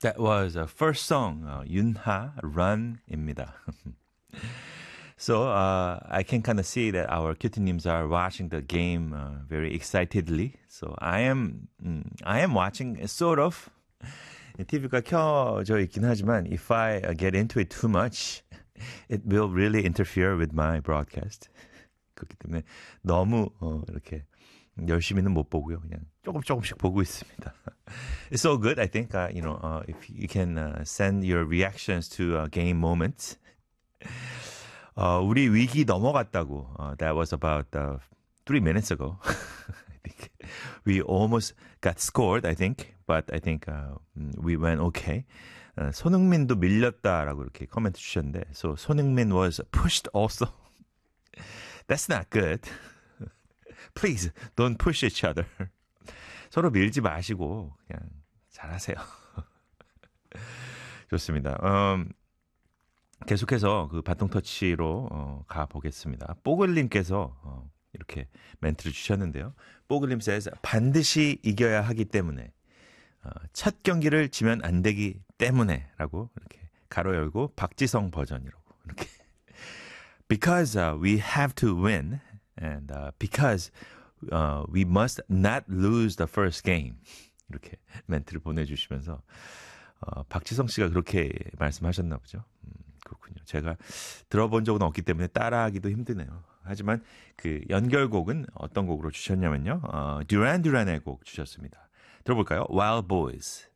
That was a first song, 윤하 Run입니다. So I can kind of see that our cutie-nims are watching the game very excitedly. So I am watching sort of. TV가 켜져 있긴 하지만 if I get into it too much, it will really interfere with my broadcast. 그렇기 때문에 너무 이렇게 열심히는 못 보고요. 그냥 조금씩 보고 있습니다. It's so good, I think. If you can send your reactions to game moments. 우리 위기 넘어갔다고. That was about 3 minutes ago. I think we almost got scored, I think. But I think we went okay. 손흥민도 밀렸다라고 이렇게 코멘트 주셨는데 So 손흥민 was pushed also. That's not good. Please don't push each other. 서로 밀지 마시고 그냥 잘하세요. 좋습니다. 계속해서 그 바통 터치로 가보겠습니다. 뽀글님께서 이렇게 멘트를 주셨는데요. 뽀글님 says 반드시 이겨야 하기 때문에 첫 경기를 지면 안 되기 때문에 라고 이렇게 가로 열고 박지성 버전이라고 이렇게 Because we have to win and because we must not lose the first game 이렇게 멘트를 보내주시면서 박지성 씨가 그렇게 말씀하셨나 보죠. 그렇군요. 제가 들어본 적은 없기 때문에 따라하기도 힘드네요. 하지만 그 연결곡은 어떤 곡으로 주셨냐면요. 듀란 듀란의 곡 주셨습니다. 들어볼까요? Wild Boys.